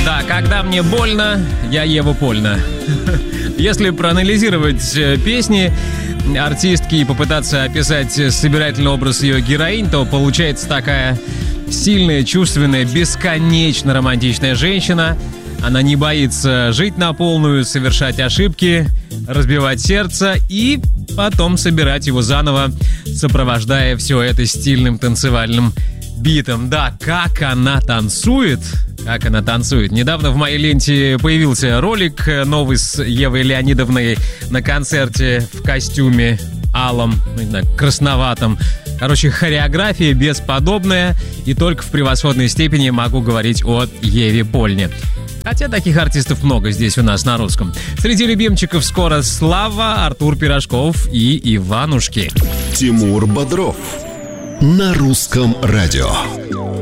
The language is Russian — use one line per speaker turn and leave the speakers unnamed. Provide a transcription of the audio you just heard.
Да, когда мне больно, я Ева Польна. Если проанализировать песни артистки и попытаться описать собирательный образ ее героинь, то получается такая сильная, чувственная, бесконечно романтичная женщина. Она не боится жить на полную, совершать ошибки, разбивать сердце и потом собирать его заново, сопровождая все это стильным танцевальным битом. Да, как она танцует! Как она танцует. Недавно в моей ленте появился ролик новый с Евой Леонидовной на концерте в костюме алом, красноватом. Короче, хореография бесподобная, и только в превосходной степени могу говорить о Еве Польне. Хотя таких артистов много здесь у нас на русском. Среди любимчиков скоро Слава, Артур Пирожков и Иванушки.
Тимур Бодров на русском радио.